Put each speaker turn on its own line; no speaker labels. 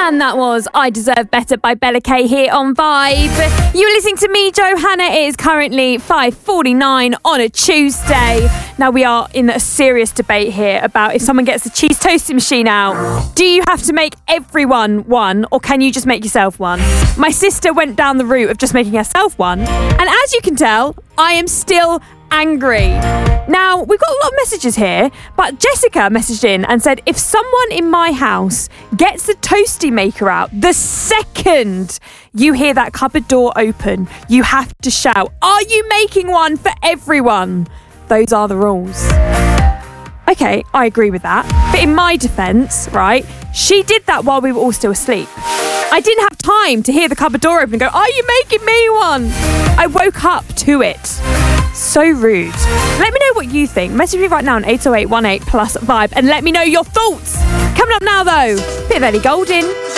And that was I Deserve Better by Bella K here on Vibe. You're listening to me, Johanna. It is currently 5:49 on a Tuesday. Now we are in a serious debate here about if someone gets the cheese toasting machine out, do you have to make everyone one or can you just make yourself one? My sister went down the route of just making herself one. And as you can tell, I am still angry. Now, we've got a lot of messages here, but Jessica messaged in and said, if someone in my house gets the toasty maker out, the second you hear that cupboard door open, you have to shout, are you making one for everyone? Those are the rules. Okay, I agree with that. But in my defence, right, she did that while we were all still asleep. I didn't have time to hear the cupboard door open and go, are you making me one? I woke up to it. So rude. Let me know what you think. Message me right now on 80818 plus Vibe and let me know your thoughts. Coming up now though, bit of Ellie Goulding.